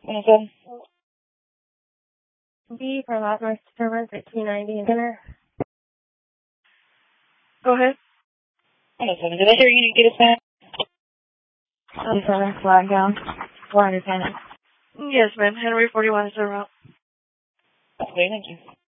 107. B for Lot North Disturbance at 290 and dinner. Go ahead. 107. Did I hear you get us back? I'm sorry, flag down. 410. Yes, ma'am. Henry 41 is the route. Okay, thank you.